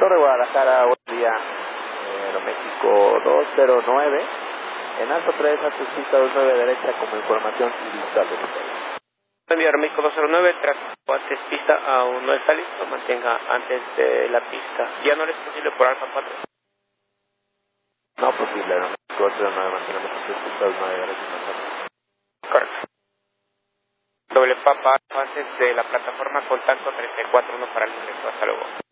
Torre Guadalajara, buen día. Aeroméxico 209. En alto 3, alto pista 29 derecha como información digital. Buen día, Aeroméxico 209, transporte pista aún no está listo, mantenga antes de la pista. ¿Ya no es posible por Alfa 4? No posible, Aeroméxico 209, mantenemos antes de pista 29 derecha. Correcto. Doble Papa antes de la plataforma, contacto 341 para el ingreso. Hasta luego.